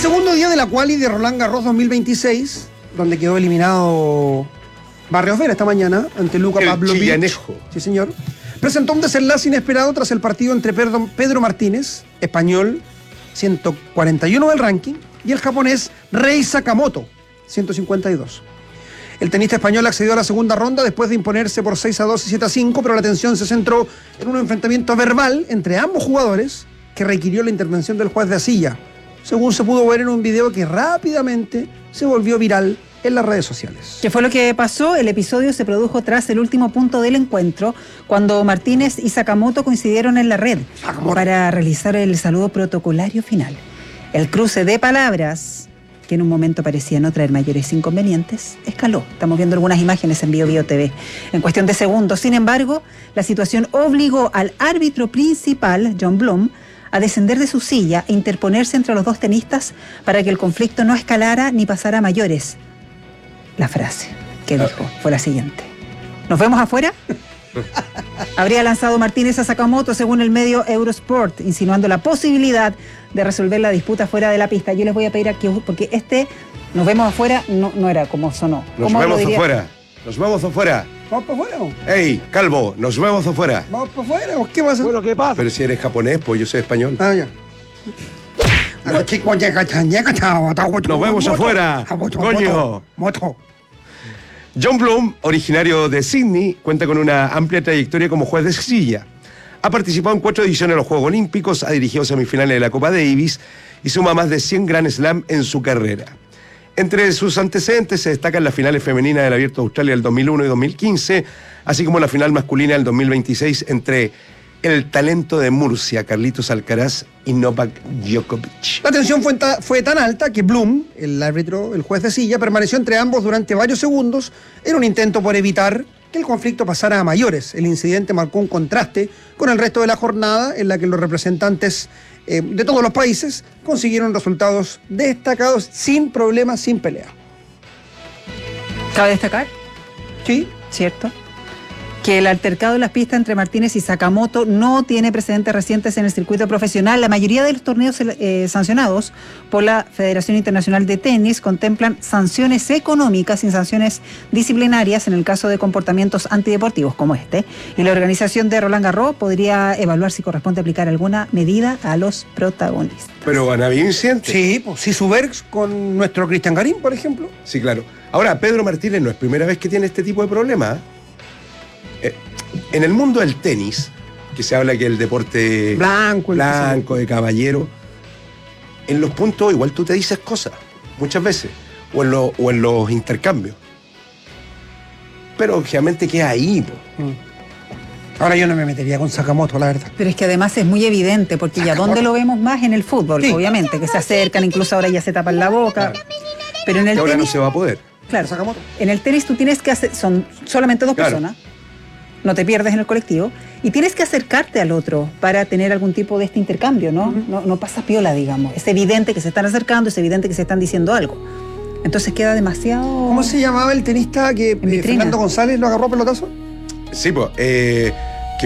segundo día de la quali de Roland Garros 2026, donde quedó eliminado Barrios Vera esta mañana ante Luka Pavlovic. Chillanejo. Sí, señor. Presentó un desenlace inesperado tras el partido entre Pedro Martínez, español, 141 del ranking, y el japonés Rei Sakamoto, 152. El tenista español accedió a la segunda ronda después de imponerse por 6-2 y 7-5, pero la atención se centró en un enfrentamiento verbal entre ambos jugadores que requirió la intervención del juez de Asilla, según se pudo ver en un video que rápidamente se volvió viral en las redes sociales. ¿Qué fue lo que pasó? El episodio se produjo tras el último punto del encuentro, cuando Martínez y Sakamoto coincidieron en la red para realizar el saludo protocolario final. El cruce de palabras, que en un momento parecía no traer mayores inconvenientes, escaló. Estamos viendo algunas imágenes en Bio TV. En cuestión de segundos, sin embargo, la situación obligó al árbitro principal, Jon Blum, a descender de su silla e interponerse entre los dos tenistas para que el conflicto no escalara ni pasara a mayores. La frase que dijo fue la siguiente: ¿nos vemos afuera? Habría lanzado Martínez a Sakamoto, según el medio Eurosport, insinuando la posibilidad de resolver la disputa fuera de la pista. Yo les voy a pedir aquí, porque nos vemos afuera, no era como sonó. Nos vemos afuera. Nos vemos afuera. ¿Vamos para afuera? ¡Ey, Calvo! Nos vemos afuera. ¿Vamos para afuera? ¿Qué pasa? Bueno, ¿qué pasa? Pero si eres japonés, pues yo soy español. Ah, ya. Nos vemos afuera, coño. Jon Blum, originario de Sydney, cuenta con una amplia trayectoria como juez de silla. Ha participado en 4 ediciones de los Juegos Olímpicos, ha dirigido semifinales de la Copa Davis y suma más de 100 Grand Slam en su carrera. Entre sus antecedentes se destacan las finales femeninas del Abierto de Australia del 2001 y 2015, así como la final masculina del 2026 entre el talento de Murcia, Carlitos Alcaraz, y Novak Djokovic. La tensión fue tan alta que Blum, el árbitro, el juez de silla, permaneció entre ambos durante varios segundos en un intento por evitar que el conflicto pasara a mayores. El incidente marcó un contraste con el resto de la jornada, en la que los representantes de todos los países consiguieron resultados destacados sin problemas, sin pelea. Cabe destacar, Sí, ¿cierto?, que el altercado en las pistas entre Martínez y Sakamoto no tiene precedentes recientes en el circuito profesional. La mayoría de los torneos sancionados por la Federación Internacional de Tenis contemplan sanciones económicas sin sanciones disciplinarias en el caso de comportamientos antideportivos como este. Y la organización de Roland Garros podría evaluar si corresponde aplicar alguna medida a los protagonistas. Pero van a haber incidentes. sí, pues Sisubergs con nuestro Cristian Garín, por ejemplo. Sí, claro. Ahora, Pedro Martínez no es primera vez que tiene este tipo de problemas. En el mundo del tenis, que se habla que el deporte Blanco, de caballero, en los puntos igual tú te dices cosas, muchas veces, o en los intercambios. Pero obviamente queda ahí, po. Ahora yo no me metería con Sakamoto, la verdad. Pero es que además es muy evidente, porque ya ¿dónde lo vemos más? En el fútbol, Sí. obviamente, que se acercan, incluso ahora ya se tapan la boca. Claro. Pero en el Que ahora no tenis, se va a poder. claro, Sakamoto. en el tenis tú tienes que hacer, son solamente 2 Claro. personas, no te pierdes en el colectivo, y tienes que acercarte al otro para tener algún tipo de este intercambio, ¿no? No pasa piola, digamos. Es evidente que se están acercando, es evidente que se están diciendo algo. Entonces queda demasiado... ¿Cómo se llamaba el tenista que vitrina. Fernando González lo agarró a pelotazo? Sí, pues,